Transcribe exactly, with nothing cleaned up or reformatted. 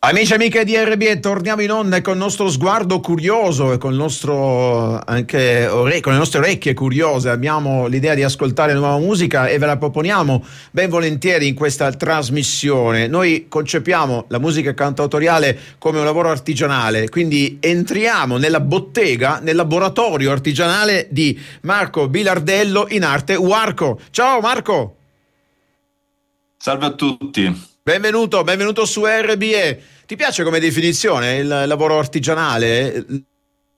Amici e amiche di R B E, torniamo in onda e con il nostro sguardo curioso e con il nostro anche ore- con le nostre orecchie curiose abbiamo l'idea di ascoltare nuova musica e ve la proponiamo ben volentieri in questa trasmissione. Noi concepiamo la musica cantautoriale come un lavoro artigianale, quindi entriamo nella bottega, nel laboratorio artigianale di Marco Bilardello, in arte Warco. Ciao Marco! Salve a tutti. Benvenuto, benvenuto su R B E. Ti piace come definizione il lavoro artigianale?